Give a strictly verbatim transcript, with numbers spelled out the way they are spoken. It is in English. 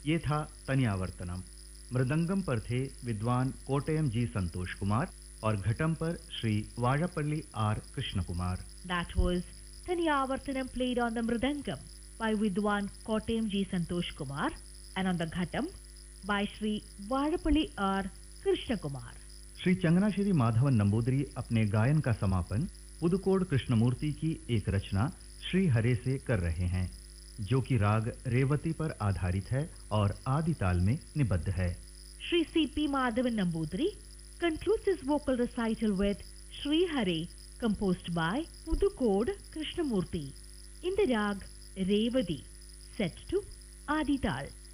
ये था तनियावर्तनम। मृदंगम पर थे विद्वान कोटयम जी संतोष कुमार और घटम पर Shri वाड़ापल्ली are Krishna Kumar. That was Taniyavartanam played on the Mridangam by Vidwan Kottayam G. Santosh Kumar and on the Ghatam by Shri Vadapalli R. Krishna Kumar. Shri चंगनाश्री Madhavan Namboodiri अपने गायन का समापन पुदुकोड कृष्णमूर्ति की एक रचना श्री हरे से कर रहे हैं, जो कि राग रेवती पर आधारित है और आदि ताल में निबद्ध है। Shri C P Madhavan Nambudiri concludes his vocal recital with Shri Hare, composed by Pudukod Krishnamurti in the rag Revati, set to Adi Tal.